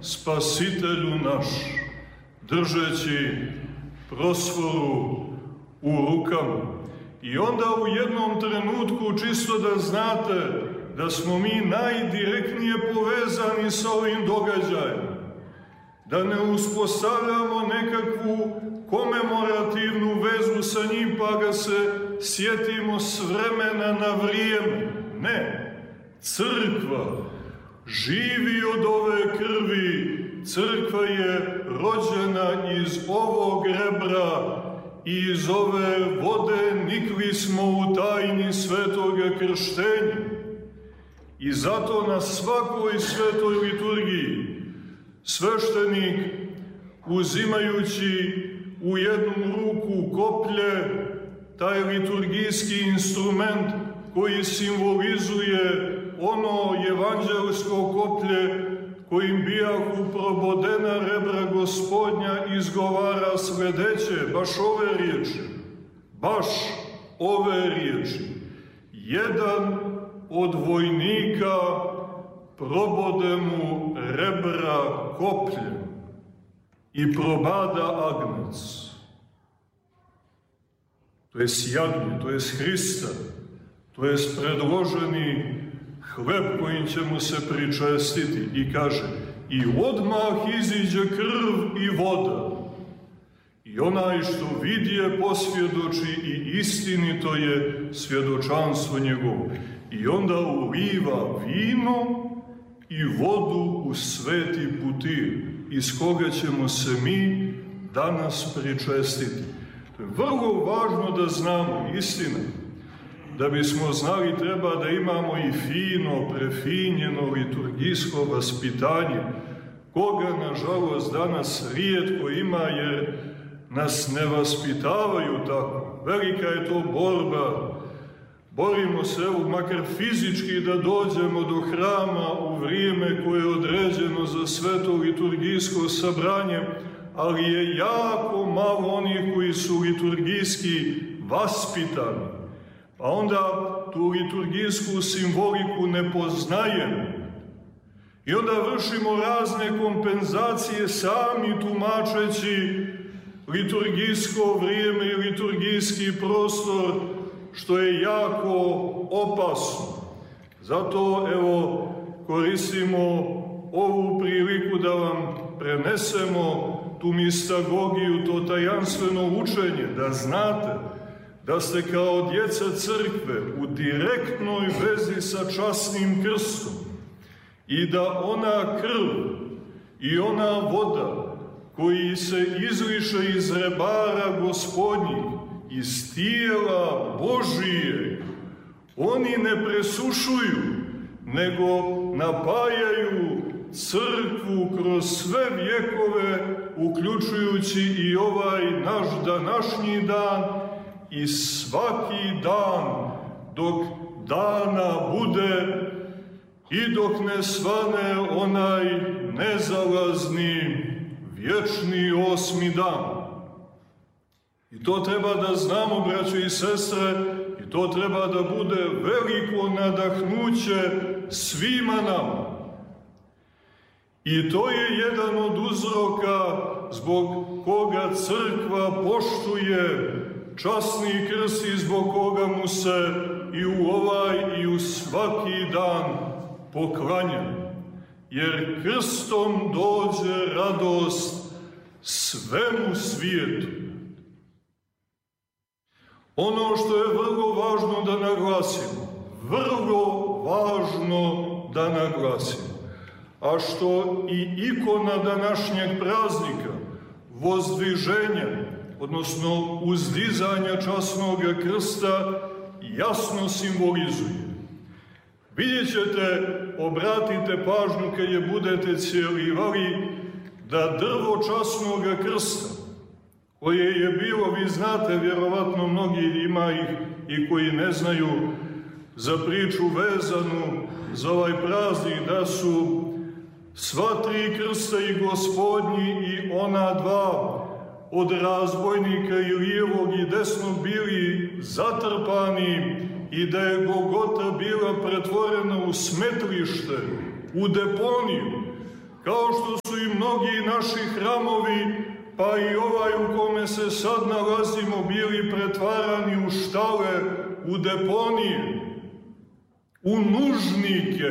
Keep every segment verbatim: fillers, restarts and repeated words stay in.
Spasitelju naš, držeći prosforu u rukama. I onda u jednom trenutku, čisto da znate da smo mi najdirektnije povezani sa ovim događajem, da ne uspostavljamo nekakvu komemorativnu vezu sa njim pa ga se sjetimo s vremena na vrijeme. Ne, crkva živi od ove krvi, crkva je rođena iz ovog rebra i iz ove vode nikli smo u tajni svetoga krštenja. I zato na svakoj svetoj liturgiji sveštenik, uzimajući u jednu ruku koplje, taj liturgijski instrument koji simbolizuje ono evanđelsko koplje kojim bijahu probodena rebra Gospodnja, izgovara sledeće, baš ove riječi, baš ove riječi. Jedan od vojnika probode mu rebra kopljem i probada agnec. To je jagnje, to je Hrista, to je predloženi hleb kojim ćemo se pričestiti. I kaže, i odmah iziđe krv i voda. I onaj što vidje posvjedoči i istinito je svjedočanstvo njegovo. I onda uliva vino i vodu u sveti putir, iz koga ćemo se mi danas pričestiti. To je vrlo važno da znamo istinu. Da bismo znali, treba da imamo i fino, prefinjeno liturgijsko vaspitanje, koga, nažalost, danas rijetko ima, jer nas ne vaspitavaju tako. Velika je to borba. Borimo se, evo, makar fizički da dođemo do hrama u vrijeme koje je određeno za sveto liturgijsko sabranje, ali je jako malo onih koji su liturgijski vaspitani. Pa onda tu liturgijsku simboliku ne poznajemo. I onda vršimo razne kompenzacije sami tumačeći liturgijsko vrijeme i liturgijski prostor, što je jako opasno. Zato, evo, koristimo ovu priliku da vam prenesemo tu mistagogiju, to tajanstveno učenje, da znate da ste kao djeca crkve u direktnoj vezi sa časnim krstom i da ona krv i ona voda koji se izliše iz rebara Gospodnjih, iz tijela Božije, oni ne presušuju, nego napajaju crkvu kroz sve vjekove, uključujući i ovaj naš današnji dan i svaki dan dok dana bude i dok ne svane onaj nezalazni, vječni osmi dan. I to treba da znamo, braćo i sestre, i to treba da bude veliko nadahnuće svima nama. I to je jedan od uzroka zbog koga crkva poštuje časni krst i zbog koga mu se i u ovaj i u svaki dan poklanja. Jer krstom dođe radost svemu svijetu. Ono što je vrlo važno da naglasimo, vrlo važno da naglasimo, a što i ikona današnjeg praznika, vozdviženja, odnosno uzdizanja časnog krsta, jasno simbolizuje. Vidjet ćete, obratite pažnju kad je budete cijelivali, da drvo časnog krsta, koje je bilo, vi znate, vjerovatno mnogi ima ih i koji ne znaju za priču vezanu za ovaj praznik, da su sva tri krsta, i Gospodnji i ona dva od razbojnika i lijevog i desnog, bili zatrpani i da je Golgota bila pretvorena u smetlište, u deponiju. kao što su i mnogi naši hramovi, pa i ovaj u kome se sad nalazimo, bili pretvarani u štale, u deponije, u nužnike.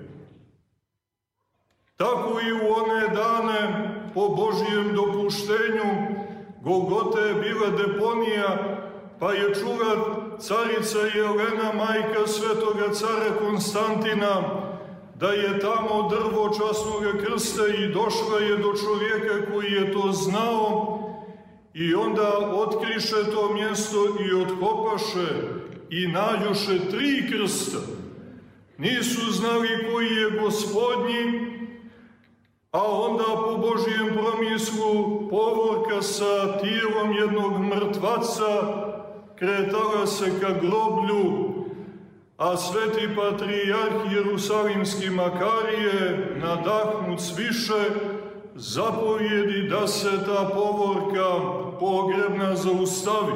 Tako i u one dane, po Božijem dopuštenju, Golgota je bila deponija, pa je čula carica Jelena, majka svetoga cara Konstantina, da je tamo drvo časnoga krsta i došla je do čovjeka koji je to znao i onda otkriše to mjesto i otkopaše i nađuše tri krsta. Nisu znali koji je Gospodnji, a onda po Božijem promislu povorka sa tijelom jednog mrtvaca kretala se ka groblju, a sveti patrijarh Jerusalimski Makarije, nadahnut sviše, zapovjedi da se ta povorka pogrebna zaustavi.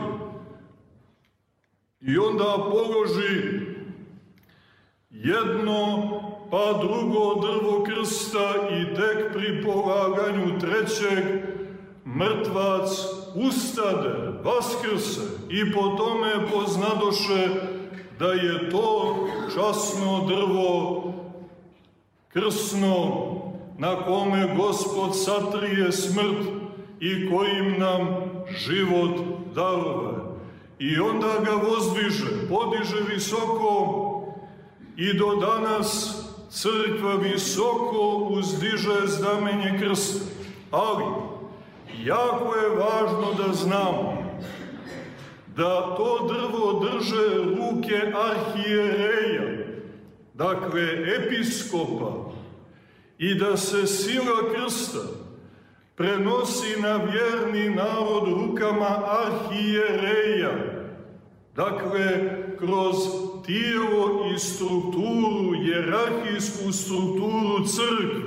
I onda položi jedno pa drugo drvo krsta i tek pri polaganju trećeg mrtvac ustade, vaskrse i po tome poznadoše da je to časno drvo krsno na kome Gospod satrije smrt i kojim nam život daruje. I onda ga vozdviže, podiže visoko i do danas crkva visoko uzdiže znamenje krsta. Ali jako je važno da znamo da to drvo drže ruke arhijereja, dakle episkopa, i da se sila krsta prenosi na vjerni narod rukama arhijereja, dakle kroz tijelo i strukturu, jerarhijsku strukturu crkve,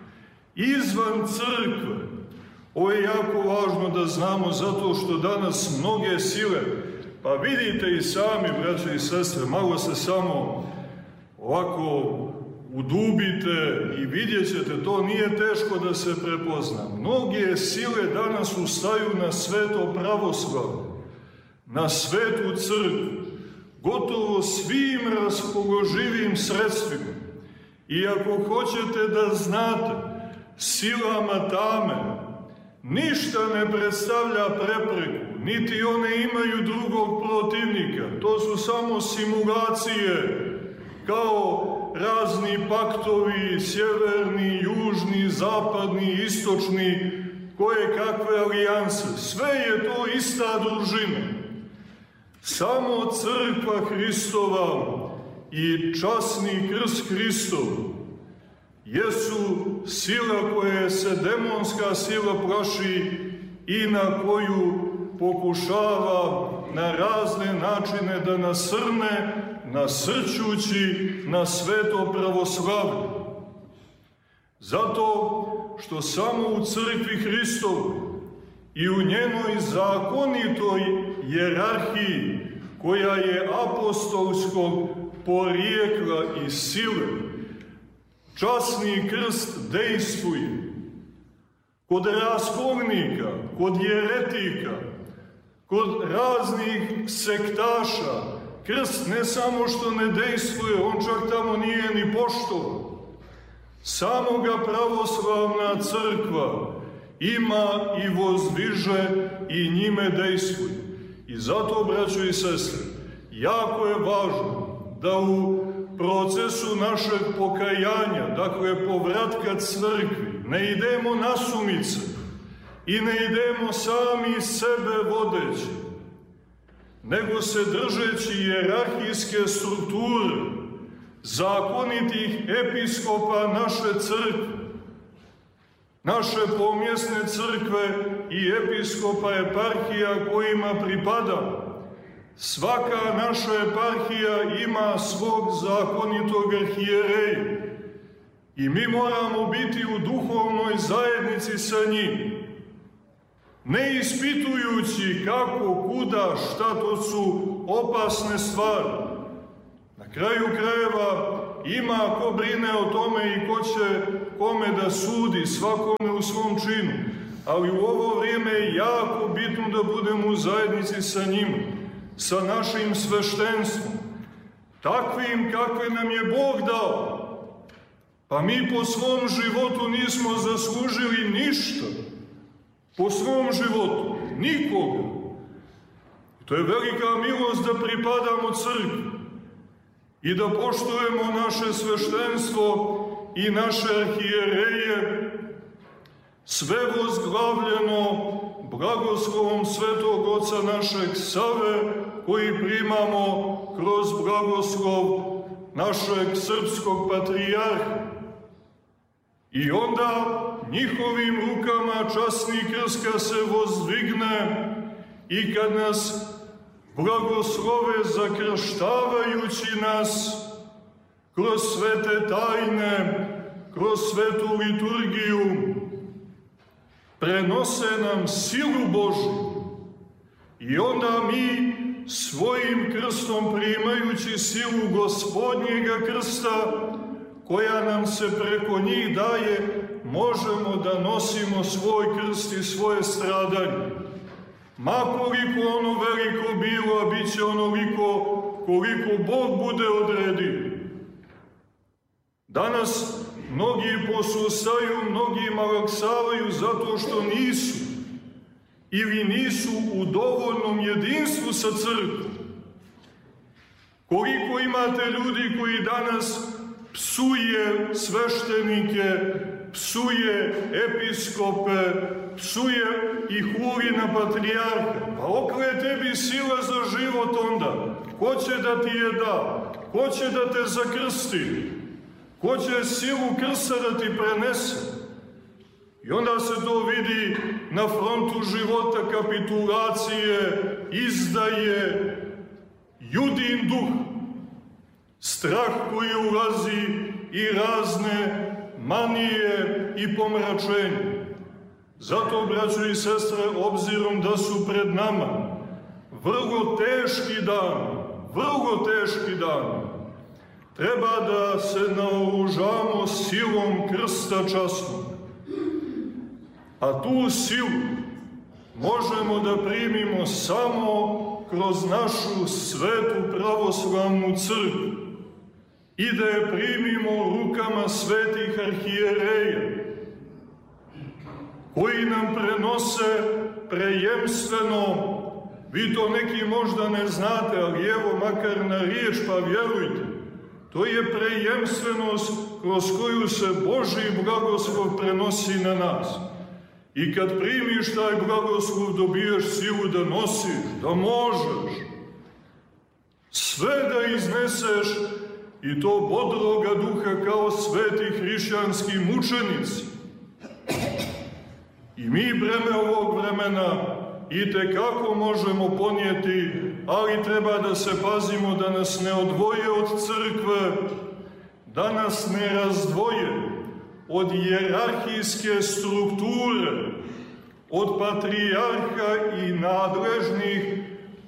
izvan crkve. Ovo je jako važno da znamo, zato što danas mnoge sile, pa vidite i sami, braće i sestre, malo se samo ovako udubite i vidjet ćete, to nije teško da se prepozna. Mnoge sile danas ustaju na sveto pravoslavlje, na svetu crkvu, gotovo svim raspoloživim sredstvima. I ako hoćete da znate, silama tame ništa ne predstavlja prepreku, niti one imaju drugog protivnika. To su samo simulacije, kao razni paktovi, sjeverni, južni, zapadni, istočni, koje kakve alijanse. Sve je to ista družina. Samo crkva Hristova i časni krst Hristov jesu sila koje se demonska sila plaši i na koju pokušava na razne načine da nasrne, nasrćući na sveto pravoslavlje. Zato što samo u crkvi Hristovoj i u njenoj zakonitoj jerarhiji, koja je apostolskog porijekla i sile, časni krst dejstvuje. Kod raskolnika, kod jeretika, kod raznih sektaša, krst ne samo što ne dejstvuje, on čak tamo nije ni poštovan. Samo ga pravoslavna crkva ima i vozdviže i njime dejstvuje. I zato, braćo i sestre, jako je važno da u procesu našeg pokajanja, dakle povratka crkvi, ne idemo nasumice i ne idemo sami sebe vodeći, nego se držeći jerarhijske strukture, zakonitih episkopa naše crkve, naše pomjesne crkve i episkopa eparhija kojima pripada. Svaka naša eparhija ima svog zakonitog arhijereja i mi moramo biti u duhovnoj zajednici sa njim, ne ispitujući kako, kuda, šta, to su opasne stvari. Na kraju krajeva ima ko brine o tome i ko će kome da sudi, svakome u svom činu, ali u ovo vrijeme je jako bitno da budemo u zajednici sa njima, sa našim sveštenstvom, takvim kakve nam je Bog dao. Pa mi po svom životu nismo zaslužili ništa, po svom životu, nikoga. To je velika milost da pripadamo crkvi i da poštujemo naše sveštenstvo i naše arhijereje, sve vozglavljeno blagoslovom Svetog Oca našeg Save, koji primamo kroz blagoslov našeg srpskog patrijarha. I onda njihovim rukama časni krst kad se vozdvigne i kad nas blagoslove zakrštavajući nas kroz svete tajne, kroz svetu liturgiju, prenose nam silu Božju. I onda mi svojim krstom, primajući silu Gospodnjega krsta, koja nam se preko njih daje, možemo da nosimo svoj krst i svoje stradanje. Ma koliko ono veliko bilo, a bit će onoliko koliko Bog bude odredio. Danas mnogi posustaju, mnogi malaksavaju zato što nisu ili nisu u dovoljnom jedinstvu sa crkvom. Koliko imate ljudi koji danas psuje sveštenike, psuje episkope, psuje i huli na patrijarha. Pa okle je tebi sila za život onda? Ko će da ti je da? Ko će da te zakrsti? Ko će silu krsta da ti prenese? I onda se to vidi na frontu života, kapitulacije, izdaje, judin duh, strah koji ulazi i razne manije i pomračenje. Zato, braćo i sestre, obzirom da su pred nama vrlo teški dani, vrlo teški dani, treba da se naoružamo silom krsta časnog. A tu silu možemo da primimo samo kroz našu svetu pravoslavnu crkvu i da je primimo rukama svetih arhijereja, koji nam prenose prejemstveno. Vi to neki možda ne znate, ali evo makar na riječ, pa vjerujte, to je prejemstvenost kroz koju se Božji blagoslov prenosi na nas. I kad primiš taj blagoslov, dobijaš silu da nosiš, da možeš sve da izneseš, i to bodroga duha kao sveti hrišćanski mučenici. I mi breme ovog vremena i tekako možemo ponijeti, ali treba da se pazimo da nas ne odvoje od crkve, da nas ne razdvoje od hijerarhijske strukture, od patrijarha i nadležnih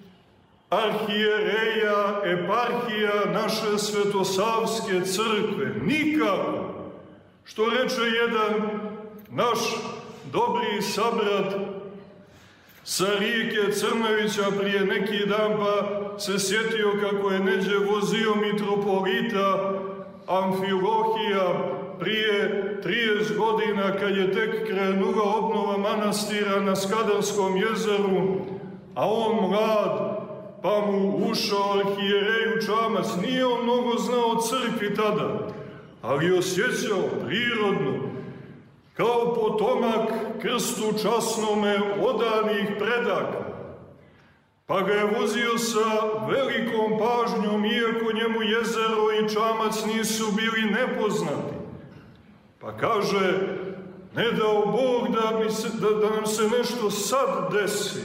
arhijereja, eparhija naše svetosavske crkve. Nikako, što reče jedan naš dobri sabrat sa rijeke Crnovića prije neki dan, pa se sjetio kako je neđe vozio mitropolita Amfilohija prije trideset godina, kad je tek krenula obnova manastira na Skadarskom jezeru, a on mlad, pa mu ušao arhijereju Čamac. Nije on mnogo znao o crkvi tada, ali osjećao prirodno, kao potomak krstu časnome odanih predaka. Pa ga je vozio sa velikom pažnjom, iako njemu jezero i Čamac nisu bili nepoznati. Pa kaže, ne dao Bog da, mi se, da, da nam se nešto sad desi.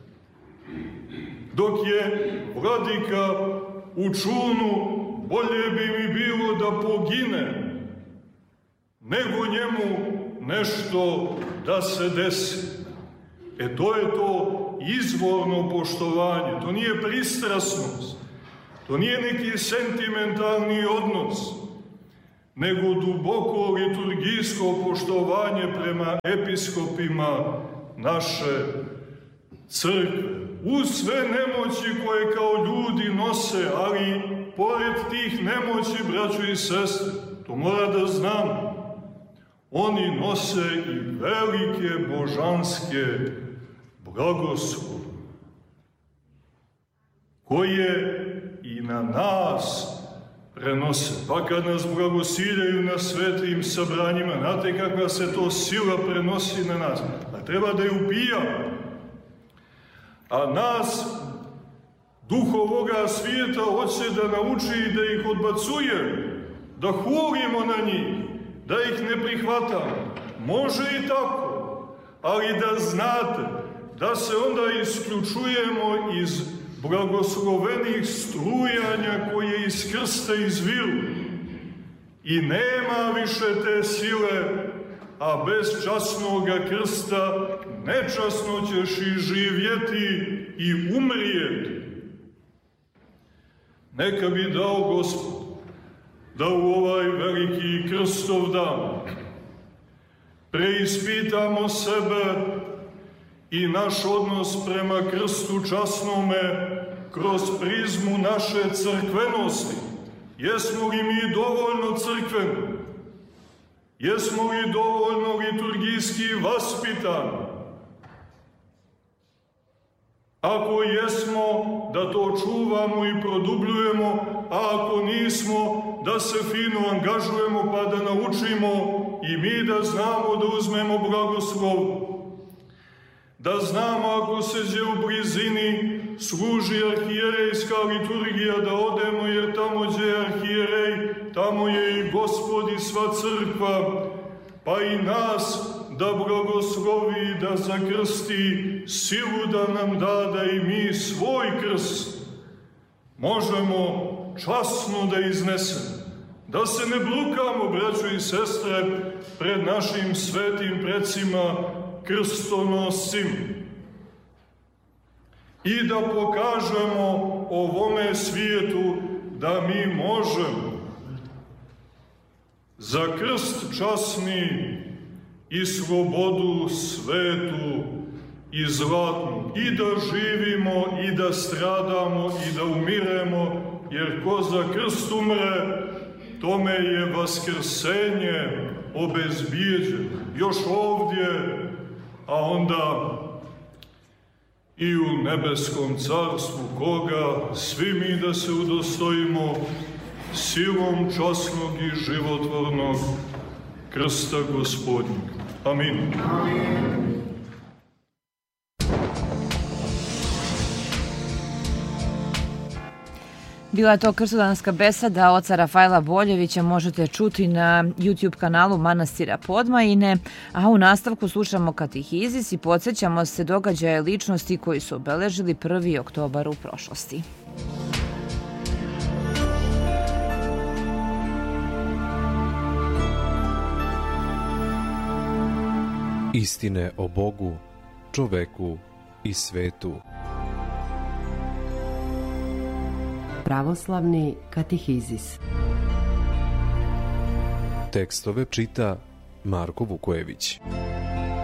Dok je vladika u čunu, bolje bi mi bilo da pogine, nego njemu nešto da se desi. E to je to izvorno poštovanje, to nije pristrasnost, to nije neki sentimentalni odnos, nego duboko liturgijsko poštovanje prema episkopima naše crkve. Uz sve nemoći koje kao ljudi nose, ali pored tih nemoći, braćo i sestre, to mora da znamo, oni nose i velike božanske blagoslove, koje i na nas prenose. Pa kad nas blagosiljaju na svetim sabranjima, znate kakva se to sila prenosi na nas, a treba da je upijamo. A nas duh ovoga svijeta hoće da nauči i da ih odbacuje, da hulimo na njih, da ih ne prihvatamo. Može i tako, ali da znate da se onda isključujemo iz blagoslovenih strujanja koje iz krsta izviru. I nema više te sile, a bez časnoga krsta nečasno ćeš i živjeti i umrijeti. Neka bi dao Gospod da u ovaj veliki krstov dan preispitamo sebe i naš odnos prema krstu časnome kroz prizmu naše crkvenosti. Jesmo li mi dovoljno crkveni? Jesmo li dovoljno liturgijski vaspitani? Ako jesmo, da to čuvamo i produbljujemo, a ako nismo, da se fino angažujemo pa da naučimo i mi da znamo da uzmemo blagoslov. Da znamo ako se gdje u blizini služi arhijerejska liturgija, da odemo, jer tamo gdje je arhijerej, tamo je i Gospod i sva crkva, pa i nas da blagoslovi i da zakrsti, silu da nam da da i mi svoj krst možemo časno da iznesemo. Da se ne brukamo, braćo i sestre, pred našim svetim precima krstonoscima. I da pokažemo ovome svijetu da mi možemo za krst časni i slobodu svetu i zlatnu i da živimo i da stradamo i da umiremo, jer ko za krst umre, tome je vaskrsenje obezbijeđeno. Još ovdje, a onda i u nebeskom carstvu, koga svi mi da se udostojimo silom časnog i životvornog krsta Gospodnjeg. Amin. Amin. Bila je to krstodanska beseda oca Rafaela Boljevića, možete čuti na YouTube kanalu Manastira Podmajine, a u nastavku slušamo katehizis i podsjećamo se događaje ličnosti koji su obeležili prvi oktobar u prošlosti. Istine o Bogu, čoveku i svetu. Pravoslavni katehizis. Tekstove čita Marko Vukojević.